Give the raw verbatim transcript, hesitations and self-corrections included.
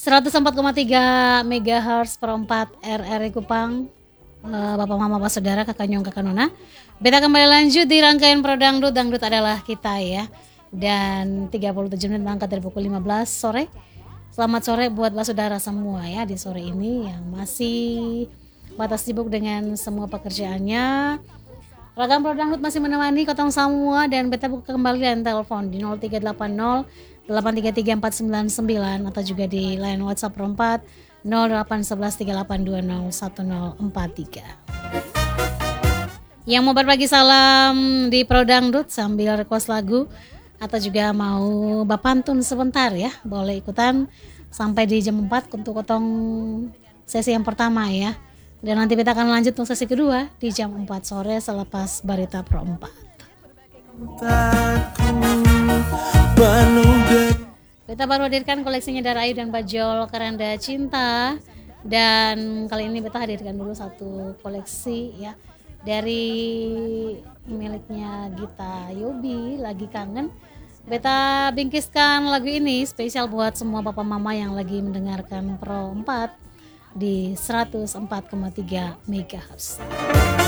seratus empat koma tiga megahertz per empat R R I Kupang. uh, Bapak Mama Bapak Saudara Kakak Nyong Kakak Nona, beta kembali lanjut di rangkaian Pro Dangdut. Dangdut adalah kita ya. Dan tiga puluh tujuh menit mengangkat dari pukul lima belas sore. Selamat sore buat Bapak Saudara semua ya di sore ini yang masih batas sibuk dengan semua pekerjaannya. Ragam Pro Dangdut masih menemani kotong semua, dan beta buka kembali dan telepon di nol tiga delapan nol delapan tiga tiga empat sembilan sembilan atau juga di line WhatsApp empat nol delapan satu satu tiga delapan dua nol satu nol empat tiga. Yang mau berbagi salam di Pro Dangdut sambil request lagu atau juga mau bapantun sebentar ya, boleh ikutan sampai di jam empat untuk kotong sesi yang pertama ya. Dan nanti kita akan lanjut untuk sesi kedua di jam empat sore selepas Barita Pro empat. Kita baru hadirkan koleksinya Dara Ayu dan Bajol Keranda Cinta. Dan kali ini beta hadirkan dulu satu koleksi ya dari miliknya Gita Yobi, Lagi Kangen. Beta bingkiskan lagu ini spesial buat semua papa mama yang lagi mendengarkan Pro empat di seratus empat koma tiga megahertz.